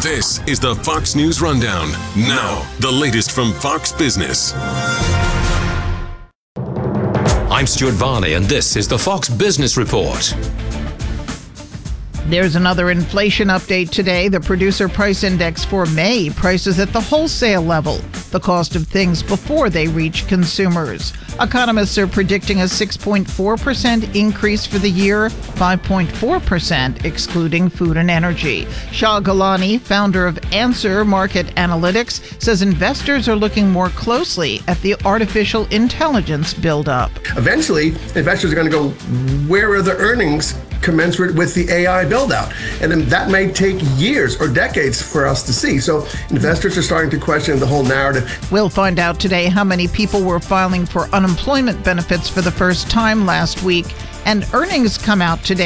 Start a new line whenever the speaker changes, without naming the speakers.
This is the Fox News Rundown. Now, the latest from Fox Business.
I'm Stuart Varney, and this is the Fox Business Report.
There's another inflation update today. The Producer Price Index for May prices at the wholesale level the cost of things before they reach consumers. Economists are predicting a 6.4% increase for the year, 5.4% excluding food and energy. Shah Gilani, founder of Answer Market Analytics, says investors are looking more closely at the artificial intelligence buildup.
Eventually, investors are going to go, where are the earnings commensurate with the AI build-out? And then that may take years or decades for us to see. So investors are starting to question the whole narrative.
We'll find out today how many people were filing for unemployment benefits for the first time last week, and earnings come out today.